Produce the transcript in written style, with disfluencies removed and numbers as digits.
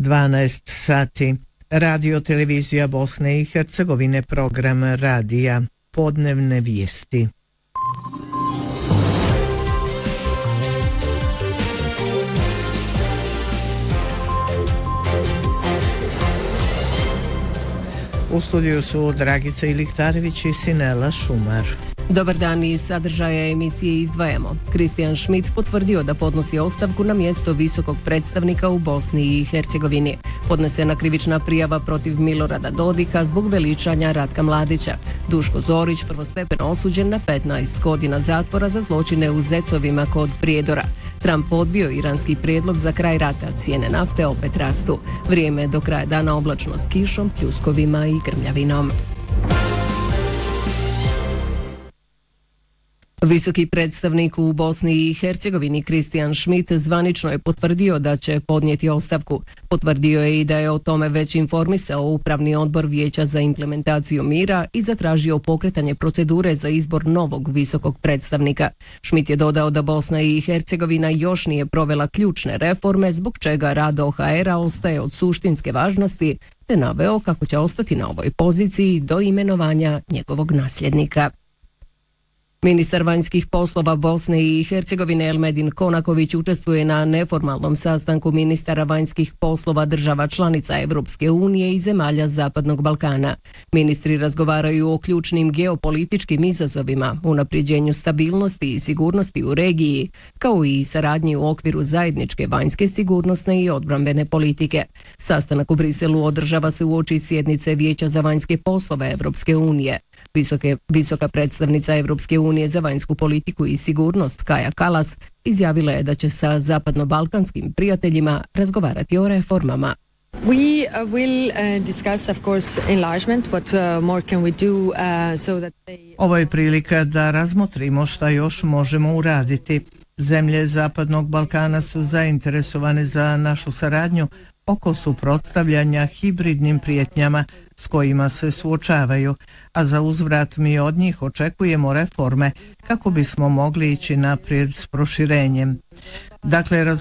12 sati. Radio televizija Bosne i Hercegovine, program radija, podnevne vijesti. U studiju su Dragica Iliktarević i Sinela Šumar. Dobar dan, iz sadržaja emisije izdvajamo. Kristijan Schmidt potvrdio da podnosi ostavku na mjesto visokog predstavnika u Bosni i Hercegovini. Podnesena krivična prijava protiv Milorada Dodika zbog veličanja Ratka Mladića. Duško Zorić prvostepeno osuđen na 15 godina zatvora za zločine u Zecovima kod Prijedora. Trump odbio iranski prijedlog za kraj rata, cijene nafte opet rastu. Vrijeme do kraja dana oblačno s kišom, pljuskovima i grmljavinom. Visoki predstavnik u Bosni i Hercegovini Kristijan Schmidt zvanično je potvrdio da će podnijeti ostavku. Potvrdio je i da je o tome već informisao Upravni odbor Vijeća za implementaciju mira i zatražio pokretanje procedure za izbor novog visokog predstavnika. Schmidt je dodao da Bosna i Hercegovina još nije provela ključne reforme, zbog čega rad OHR-a ostaje od suštinske važnosti, te naveo kako će ostati na ovoj poziciji do imenovanja njegovog nasljednika. Ministar vanjskih poslova Bosne i Hercegovine Elmedin Konaković učestvuje na neformalnom sastanku ministara vanjskih poslova država članica Evropske unije i zemalja Zapadnog Balkana. Ministri razgovaraju o ključnim geopolitičkim izazovima, unapređenju stabilnosti i sigurnosti u regiji, kao i saradnji u okviru zajedničke vanjske sigurnosne i odbrambene politike. Sastanak u Briselu održava se uoči sjednice Vijeća za vanjske poslove Evropske unije. Visoka predstavnica Evropske unije za vanjsku politiku i sigurnost Kaja Kallas izjavila je da će sa zapadno-balkanskim prijateljima razgovarati o reformama. We will discuss, of course, enlargement. What more can we do so that they... Ovo je prilika da razmotrimo šta još možemo uraditi. Zemlje Zapadnog Balkana su zainteresovane za našu saradnju oko suprotstavljanja hibridnim prijetnjama s kojima se suočavaju, a za uzvrat mi od njih očekujemo reforme kako bismo mogli ići naprijed s proširenjem. Dakle,